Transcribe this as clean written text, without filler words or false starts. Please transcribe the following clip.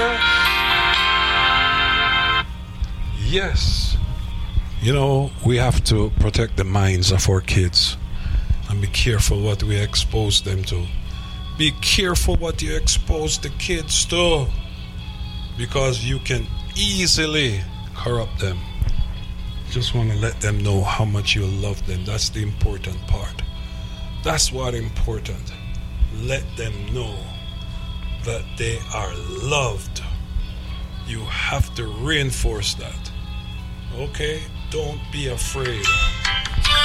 Yes. You know, we have to protect the minds of our kids and be careful what we expose them to. Be careful what you expose the kids to, because you can easily corrupt them. Just want to let them know how much you love them. That's the important part. That's what important. Let them know that they are loved. You have to reinforce that. Okay? Don't be afraid.